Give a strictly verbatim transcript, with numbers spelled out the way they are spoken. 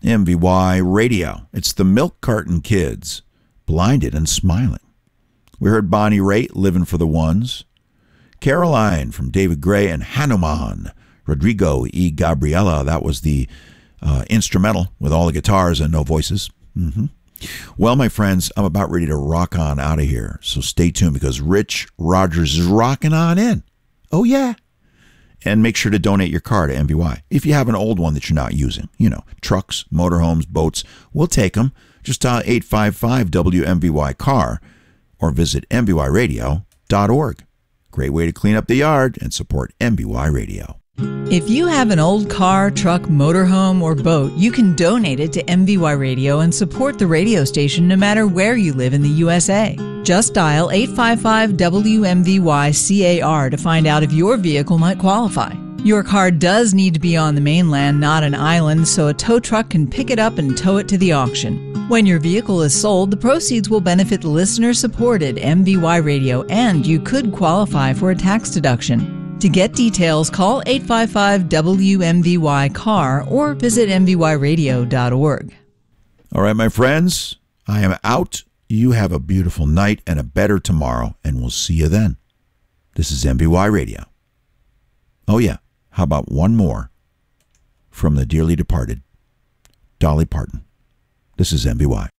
M V Y Radio. It's the Milk Carton Kids, Blinded and Smiling. We heard Bonnie Raitt, Living for the Ones. Caroline from David Gray and Hanuman. Rodrigo y Gabriela, that was the uh, instrumental with all the guitars and no voices. Mm-hmm. Well, my friends, I'm about ready to rock on out of here. So stay tuned because Rich Rogers is rocking on in. Oh, yeah. And make sure to donate your car to M V Y. If you have an old one that you're not using, you know, trucks, motorhomes, boats, we'll take them. Just dial eight five five W M V Y car or visit M V Y radio dot org. Great way to clean up the yard and support M V Y Radio. If you have an old car, truck, motorhome, or boat, you can donate it to M V Y Radio and support the radio station no matter where you live in the U S A. Just dial eight five five W M V Y C A R to find out if your vehicle might qualify. Your car does need to be on the mainland, not an island, so a tow truck can pick it up and tow it to the auction. When your vehicle is sold, the proceeds will benefit listener-supported M V Y Radio, and you could qualify for a tax deduction. To get details, call eight five five W M V Y C A R or visit M V Y radio dot org. All right, my friends, I am out. You have a beautiful night and a better tomorrow, and we'll see you then. This is M V Y Radio. Oh, yeah. How about one more from the dearly departed Dolly Parton? This is M V Y.